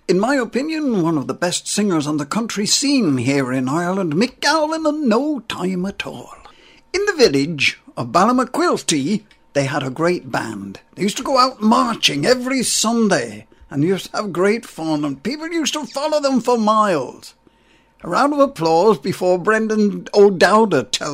In my opinion, one of the best singers on the country scene here in Ireland, Mick Gowling, in no time at all. In the village of Ballamaquilty, they had a great band. They used to go out marching every Sunday and used to have great fun, and people used to follow them for miles. A round of applause before Brendan O'Dowda tells